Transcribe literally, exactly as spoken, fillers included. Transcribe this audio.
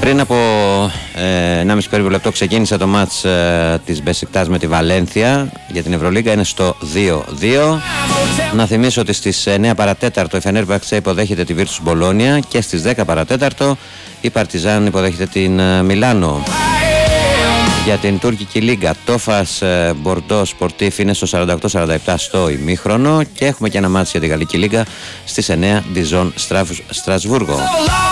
Πριν από ε, ενάμιση περίπου λεπτό ξεκίνησε το μάτς ε, της Μπεσικτάς με τη Βαλένθια για την Ευρωλίγκα, είναι στο δύο δύο. Να θυμίσω ότι στις εννιά παρατέταρτο η Φενέρμπαχτσε υποδέχεται τη Βίρτους Μπολόνια και στις δέκα παρατέταρτο η Παρτιζάν υποδέχεται την ε, Μιλάνο. Για την τουρκική λίγκα, Τόφας Μπορντό Σπορτίφ είναι στο σαράντα οκτώ σαράντα επτά στο ημίχρονο και έχουμε και ένα μάτς για τη γαλλική λίγκα στις εννιά, Ντιζόν Στρασβούργο.